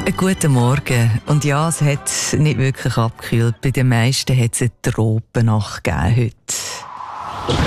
Guten Morgen. Und ja, es hat nicht wirklich abgekühlt. Bei den meisten hat es eine Tropennacht gegeben heute.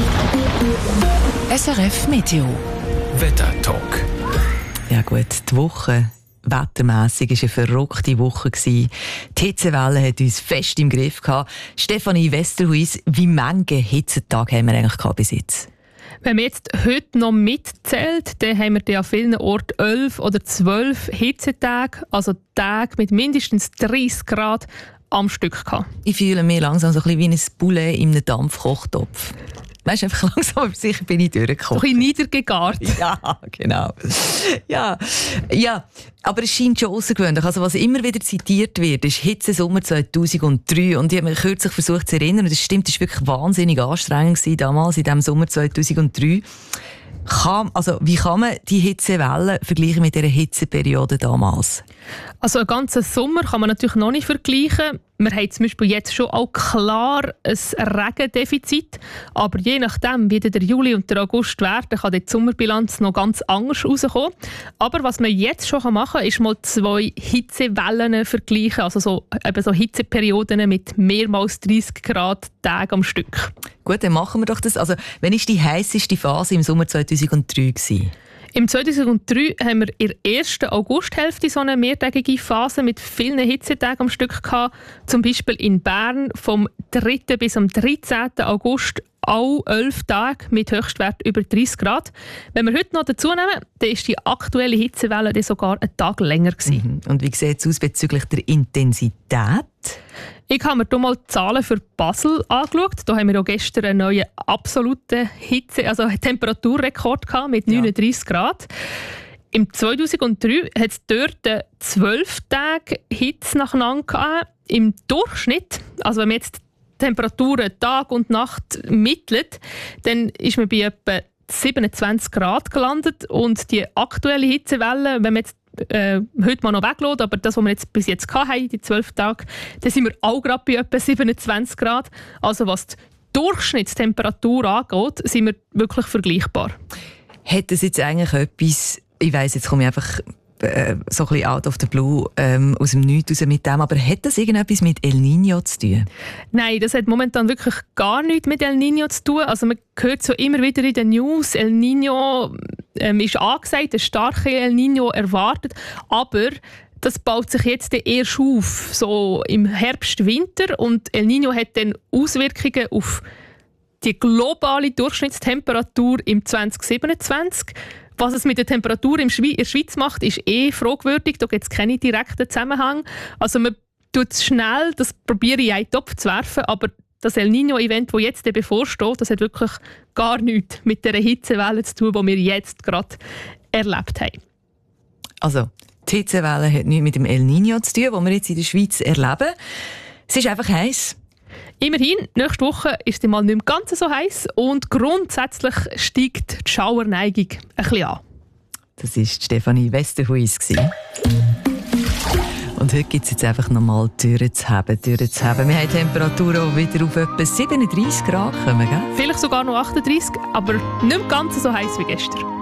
SRF Meteo Wettertalk. Ja gut, die Woche wettermässig war eine verrückte Woche. Die Hitzewelle hat uns fest im Griff gehabt. Stefanie Westerhuis, wie viele Hitzetage haben wir eigentlich gehabt bis jetzt? Wenn man jetzt heute noch mitzählt, dann haben wir an vielen Orten 11 oder 12 Hitzetage, also Tage mit mindestens 30 Grad am Stück gehabt. Ich fühle mich langsam so ein bisschen wie ein Poulet in einem Dampfkochtopf. Weißt du, einfach langsam, aber sicher bin ich durchgekocht. So ein bisschen niedergegart. Ja, genau. Ja, aber es scheint schon außergewöhnlich. Also was immer wieder zitiert wird, ist Hitzesommer 2003. Und ich habe mich kürzlich versucht zu erinnern, und das stimmt, es war wirklich wahnsinnig anstrengend damals, in diesem Sommer 2003. Wie kann man die Hitzewelle vergleichen mit dieser Hitzeperiode damals? Also einen ganzen Sommer kann man natürlich noch nicht vergleichen. Wir haben zum Beispiel jetzt schon auch klar ein Regendefizit. Aber je nachdem, wie der Juli und der August werden, kann die Sommerbilanz noch ganz anders rauskommen. Aber was man jetzt schon machen kann, ist mal 2 Hitzewellen vergleichen. Also so Hitzeperioden mit mehrmals 30 Grad Tagen am Stück. Gut, dann machen wir doch das. Also, wann war die heisseste Phase im Sommer 2003 gewesen? Im 2003 haben wir in der ersten Augusthälfte so eine mehrtägige Phase mit vielen Hitzetagen am Stück gehabt. Zum Beispiel in Bern vom 3. bis am 13. August auch 11 Tage mit Höchstwert über 30 Grad. Wenn wir heute noch dazu nehmen, dann ist die aktuelle Hitzewelle dann sogar einen Tag länger gewesen. Und wie sieht es aus bezüglich der Intensität? Ich habe mir hier mal die Zahlen für Basel angeschaut. Da haben wir auch gestern einen neuen absoluten Temperaturrekord gehabt mit 39 Grad. Im 2003 hat es dort 12 Tage Hitze nacheinander gehabt. Im Durchschnitt, also wenn man jetzt Temperaturen Tag und Nacht mittelt, dann ist man bei etwa 27 Grad gelandet. Und die aktuelle Hitzewelle, wenn man jetzt heute mal noch weglässt, aber das, was wir jetzt bis jetzt hatten, die 12 Tage, dann sind wir auch gerade bei etwa 27 Grad. Also was die Durchschnittstemperatur angeht, sind wir wirklich vergleichbar. Hat es jetzt eigentlich etwas, ich weiss, jetzt komme ich einfach so ein bisschen out of the blue aus dem Nichts raus mit dem, aber hat das irgendetwas mit El Niño zu tun? Nein, das hat momentan wirklich gar nichts mit El Niño zu tun. Also man hört so immer wieder in den News, El Niño ist angesagt, ein starker El Niño erwartet, aber das baut sich jetzt erst auf, so im Herbst, Winter, und El Niño hat dann Auswirkungen auf die globale Durchschnittstemperatur im 2027. Was es mit der Temperatur in der Schweiz macht, ist fragwürdig. Da gibt es keinen direkten Zusammenhang. Also man tut es schnell, das probiere ich in einen Topf zu werfen, aber das El Niño-Event, das jetzt bevorsteht, das hat wirklich gar nichts mit der Hitzewelle zu tun, die wir jetzt gerade erlebt haben. Also, die Hitzewelle hat nichts mit dem El Niño zu tun, das wir jetzt in der Schweiz erleben. Es ist einfach heiß. Immerhin, nächste Woche ist es mal nicht mehr ganz so heiß und grundsätzlich steigt die Schauerneigung ein bisschen an. Das war Stefanie Westerhuis. Und heute gibt es jetzt einfach nochmal Türen zu haben. Wir haben Temperaturen, die wieder auf etwa 37 Grad kommen. Gell? Vielleicht sogar noch 38, aber nicht mehr ganz so heiß wie gestern.